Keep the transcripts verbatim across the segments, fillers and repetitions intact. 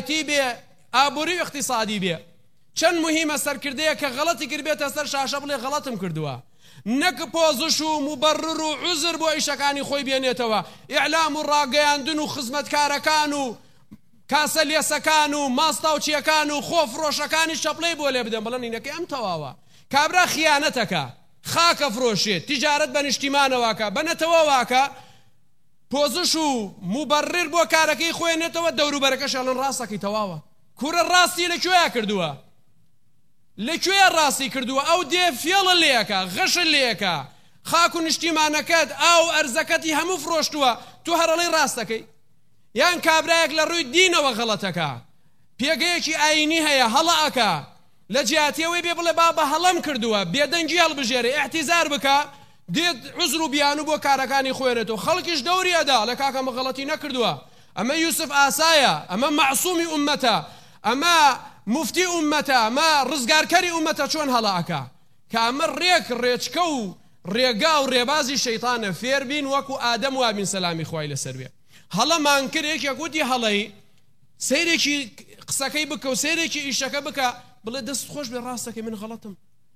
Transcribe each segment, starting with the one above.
نەتەوایەتی بێ ئابووری و اقتصادی بێ چەند مهمە سەرکردەیە کە غەڵەتی کردبێتە سەر شاشە بڵێ غەڵەتم کردووە نەک پۆزش و مبەرر و عوزر بۆ ئیشەکانی خۆی بێنێتەوە ئیعلام و ڕاگەیاندن و خزمەتکارەکان و کاسە لێسەکان و ماستاوچیەکان و خۆفرۆشەکانی شەپڵەی بۆ لێ بدەن بەڵێن نینەکەی ئەم تەواوە کابرا خیانەتەکە خاکە فرۆشێت تیجارەت بە نیشتیمانەوەکە بەنەتەوەواکە پۆزش و مبەرر بۆ کارەکەی خۆێنێتەوە دەوروبەرەکەش ئەڵێن ڕاستەکەی تەواوە کوورە ڕاستی لەکوێیە کردووە لەکوێیە ڕاستی کردووە ئەو دێ فێڵە لێەکە غەشە لێەکە خاک و نیشتیمانەکەت ئاو ئەرزەکەتی هەموو فرۆشتووە تو هەرەڵی ڕاستەکەی یان کابرایەک لە ڕووی دینەوە غەڵەتەکە پێگەیەکی ئاینی هەیە هەڵەئەکە لە جیاتیەوەی بێ بڵێ با بە هەڵەم کردووە بێدەنگی هەڵبژێرێ ئیحتیزار بکە دێت عوزر و بیان بۆ کارەکانی خۆێنێتەوە خەڵکیش دەوری ئەدا لە کاکە مە غەڵەتی نەکردووە ئەمە یوسف ئاسایە ئەمە معسوومی ئومەتە ئەمە مفتی ئومەتە ئەمە ڕزگارکەری ئومەتە چۆن هەڵەئەکە کە ئەمە ڕێک ڕێچکە و ڕێگا و ڕێبازی شەیتانە فێر بین وەکو ئادەم وابین سەلامی خوای لەسەر بێ هەڵەمان کرد یەکێک گوتی هەڵەی سەیرێکی قسەکەی بکە و سەیرێکی ئیشەکە بکە بڵێ دەست خۆش بێ ڕاستەکەی من غەڵەتم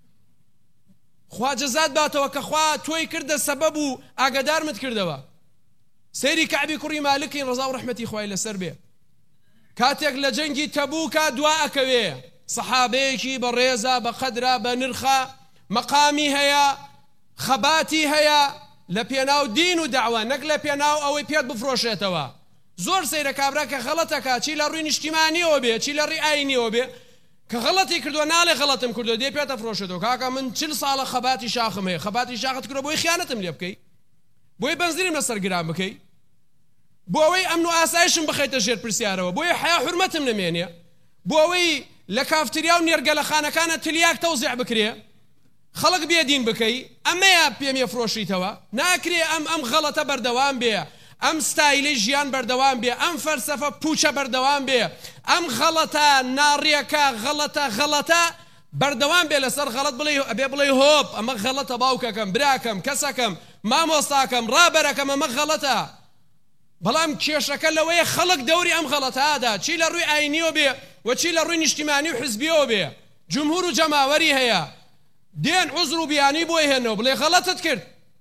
خوا جەزات باتەوە کە خوا تۆی کردە سەبەب و ئاگادارمت کردەوە سەیری کەعبی کوڕی مالکی ڕەزا و ڕەحمەتی خوای لەسەر بێ کاتێک لە جەنگی تەبووکە دوا ئەکەوێ سەحابەیەکی بە ڕێزە بە قەدرە بە نرخە مەقامی هەیە خەباتی هەیە لە پێناو دین و داوا نەک لە پێناو ئەوەی پێت بفرۆشێتەوە زۆر سەیرە کابرا کە غەڵەتەکە چی لە ڕووی نیشتیمانیەوە بێ چی لە ڕووی ئاینیەوە بێ کە غەڵەتی کردووە ناڵێ غەڵەتم کردووە دێ پێتە فرۆشێتەوە کاکە من چل ساڵە خەباتی شاخم هەیە خەباتی شاخت کردووە بۆی خیانەتم لێ بکەی بۆی بەنزیرم لەسەر گران بکەی بۆ ئەوەی ئەمن و ئاسایشم بخەیتە ژێر پرسیارەوە بۆی حیا حورمەتم نەمێنێ بۆ ئەوەی لە کافتریا و نێرگە لە خانەکانە تلیاک تەوزیع بکرێ خەڵک بێدین بکەی ئەمەیە پێم فرۆشیتەوە ناکرێ ئەم ئەم غەڵەتە بەردەوام بێ ئەم ستایلی ژیان بەردەوام بێ ئەم فەرسەفە پوچە بەردەوام بێ ئەم غەڵەتە ناڕیەکە غەڵەتە غەڵەتە بەردەوام بێ لەسەر غەڵەت بڵێ ئەبێ بڵێ هۆپ ئەمە غەڵەتە باوکەکەم براکەم کەسەکەم مامۆستاکەم ڕابەرەکەم ئەمە غەڵەتە بەڵام کێشەکە لەوەیە خەڵک دەوری ئەم غەڵەتەدا چی لە ڕووی ئاینیەوە بێ و چی لە ڕووی نیشتیمانی و حزبیەوە بێ جمهور و جەماوەری هەیە دێن عوزر و بیانی بۆی هێنەوە بڵێ غەڵەتت کرد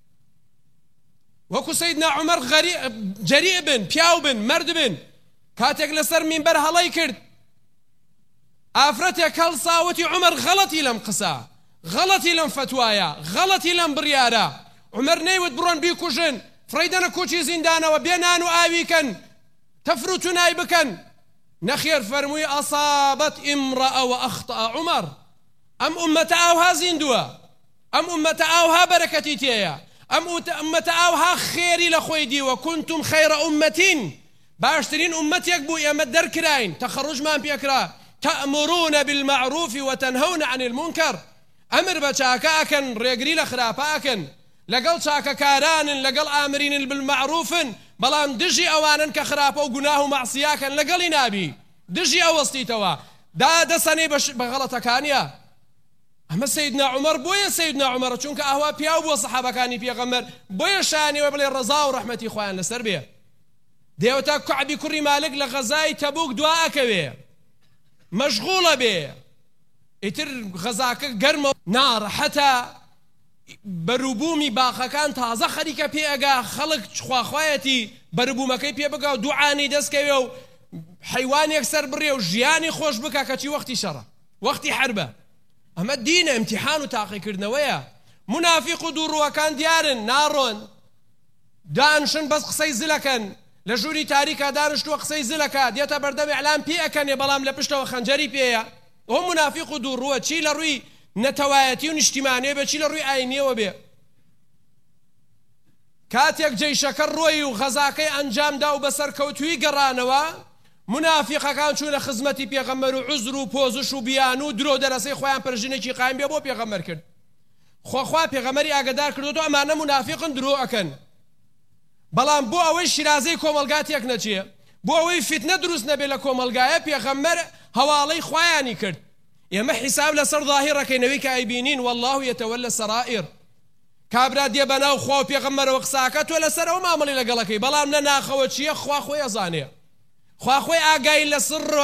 وەکو سەیدنا عومەر جەریء بن پیاو بن مرد بن کاتێک لەسەر مینبەر هەڵەی کرد ئافرەتێک هەڵساوەتی عومەر غەڵەتی لەم قسە غەڵەتی لەم فتوایە غەڵەتی لەم بڕیارە عومەر نەیوت بڕۆن بیکوژن فڕیدەنە کوچی زیندانەوە بێنان و ئاویکەن تەفروت و نای بکەن نەخێر فەرمووی ئەسابەت ئیمڕەئە و ئەخطەئە عومەر ئەم ئومەتە ئاوها زیندووە ئەم ئومەتە ئاوها بەرەکەتی تێیە ئەم ئومەتە ئاوها خێری لە خۆی دیوە كنتم خەیرە ئومەتین باشترین ئومەتێک بوو ئێمە دەرکراین تەخەڕوجمان پێکرا تأمرون بالمعروف وتنهون عن المنكر ئەمر بە چاکە ئەکەن ڕێگری لە خراپە ئەکەن لەگەڵ چاکەکارانن لەگەڵ ئامرین بالمعروفن بەڵام دژی ئەوانن کە خراپە و گوناه و مەعسیاکەن لەگەڵی نابی دژی ئەوەستیتەوە دادەسەنەی بە غەڵەتەکانیە ئەمە سەیدنا عومەر بۆیە سەیدنا عومەر چونکە ئاوا پیاو بووە سەحابەکانی پێغەمبەر بۆیە شانیوە بڵێ ڕەزا و ڕەحمەتی خۆیان لەسەر بێ دێوەتا کەعبی کوڕی مالک لە غەزای تەبوک دوا ئەکەوێ مەشغوڵە بێ ئیتر غەزاکە گەرمە ناڕەحەتە بەروبوومی باخەکان تازە خەریکە پێئەگا خەڵک خواخوایەتی بەروبوومەکەی پێ بگا و دوعانی دەستکەوێ و حیوانێک سەر بڕێ و ژیانی خۆش بکە کەچی وەختی شەڕە وەختی حربە ئەمە دینە ئیمتیحان و تاقیکردنەوەیە منافق و دووڕووەکان دیارن ناڕۆن دانشن بەس قسەی زلەکەن لە ژووری تاریکە دانشتووە قسەی زلەکە دێتە بەردەم ئیعلام پێ ئەکەنێ بەڵام لە پشتەوە خەنجەری پێیە ئەو منافق و دووڕووە چی لە ڕووی نەتەوایەتی و نیشتیمانیە بێ چی لە ڕووی ئاینیەوە بێ کاتێک جەیشەکە ڕۆی و غەزاکەی ئەنجامدا و بەسەر کەوتووی گەڕانەوە منافقەکان چوونە خزمەتی پێغەمبەر و عوزر و پۆزش و بیان و درۆ دەرەسەی خۆیان پەرژینێکی قایم بێ بۆ پێغەمبەر کرد خۆخوا پێغەمبەری ئاگادار کردوتەوە ئەمانە منافقن درۆ ئەکەن بەڵام بۆ ئەوەی شیرازەی کۆمەلگاتێک نەچێ بۆ ئەوەی فتنە دروست نەبێت لە کۆمەلگایە پێغەمبەر هەواڵەی خۆیانی کرد ئێمە حیساب لەسەر ظاهیرەکەینەوەی کە ئەیبینین والله يتولى السرائر کابرا دێ بەناو خوا و پێغەمبەرەوە قساکە تۆ لەسەر ئەو مامەڵی لەگەڵەکەی بەڵام نە ناخەوە چییە خوا خۆی ئەزانێ خوا خۆی ئاگای لە سڕ